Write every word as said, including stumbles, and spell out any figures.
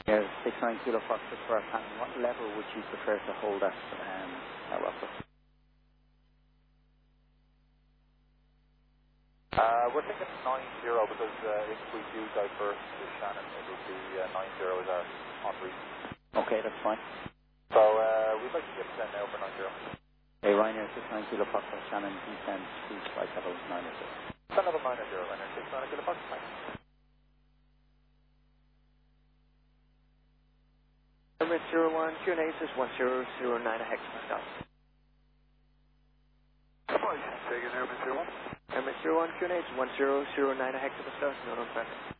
Yeah, six nine Kilo Foxtrot for our panel. What level would you prefer to hold at, um, at Rockford? Uh, we're thinking nine zero because uh, if we do go first to Shannon, it would be uh, nine zero is our on reach. Okay, that's fine. So uh, we'd like to get ten now for nine zero. Hey, Ryanair six nine Kilo Foxtrot Shannon, descend to flight level nine zero. ten level nine zero, Ryanair six nine Kilo Foxtrot. Emirates zero one, Q N A is one zero zero nine hectopascal. Right, take it Emirates zero one. Emirates zero one, Q N A is one zero zero nine hectopascal, no known traffic.